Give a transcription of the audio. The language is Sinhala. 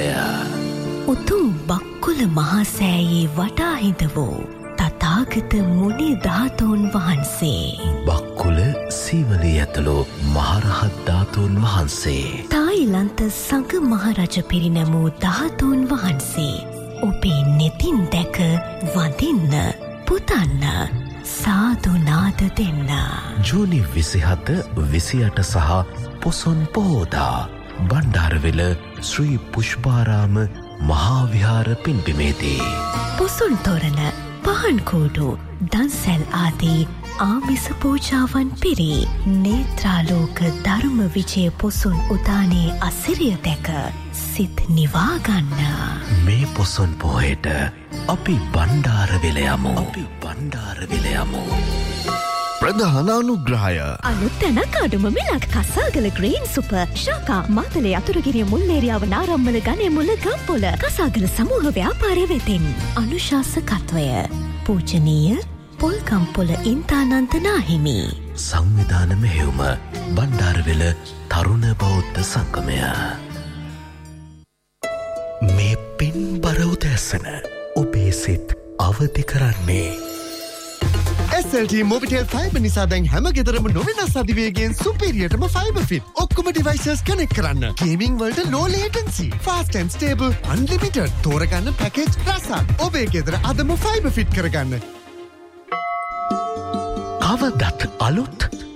උතුම් බක්කුල මහසෑයේ වටා හිඳ වූ තථාගත මුනි ධාතුන් වහන්සේ. බක්කුල සීවලී ඇතුළු මහරහත් ධාතුන් වහන්සේ. තායිලන්ත සංඝ මහරජ පිරිනැමූ ධාතුන් වහන්සේ. ඔබේ නෙතින් දැක වඳින්න පුතන්න සාදු නාද දෙන්න. ජූනි 27, 28 සහ පොසොන් පොහෝදා බණ්ඩාරවෙල ශ්‍රී පුෂ්පාරාම මහාවිහාර පින්බිමේදී පොසොන් තොරණ පහන් කූඩු දන්සැල් ආදී ආමිස පූජාවන් පිරි නේත්‍රාලෝක ධර්ම විජය පොසොන් උදානේ අසිරිය දැක සිත් නිවාගන්න. මේ පොසොන් පොහේට අපි බණ්ඩාරවෙල යමු. ප්‍රධාන අනුග්‍රහය අලුත් තැනක් අඩුම මිලක් කසාගල ග්‍රීන් සුපර් ශාකා මාතලේ අතුරුගිරිය මුල්ලේරියාව නාරම්මල ගණේ මුල්ල ගම්පොල කසාගල සමූහ ව්‍යාපාරය වෙතින් අනුශාසකත්වය පූජනීය පොල්කම්පොල ඉන්තානන්ත නාහිමි. සංවිධාන මෙහෙයුම බණ්ඩාරවෙල තරුණ බෞද්ධ සංගමය. මේ පින්බර උදැසන ඔබේ සිත් අවදි කරන්නේ SLT Mobitel Fiber නිසා දැන් හැම ගෙදරම නොවෙනස් අධිවේගයෙන් සුපිරියටම ෆයිබර් ෆිට. ඔක්කොම ඩිවයිසස් කනෙක්ට් කරන්න. ගේමින් වලට low latency, fast and stable, unlimited. තෝරගන්න පැකේජ් රසක්. ඔබේ ගෙදර අදම ෆයිබර් ෆිට කරගන්න. කවදත් අලුත්